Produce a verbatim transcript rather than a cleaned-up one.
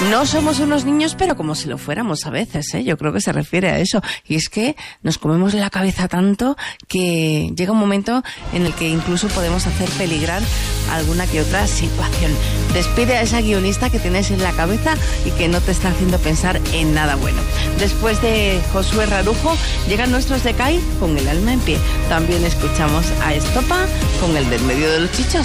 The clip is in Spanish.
No somos unos niños, pero como si lo fuéramos a veces, ¿eh? Yo creo que se refiere a eso. Y es que nos comemos la cabeza tanto que llega un momento en el que incluso podemos hacer peligrar alguna que otra situación. Despide a esa guionista que tienes en la cabeza y que no te está haciendo pensar en nada bueno. Después de Josué Rarujo, llegan nuestros de C A I con El alma en pie. También escuchamos a Estopa con El del medio de los chichos.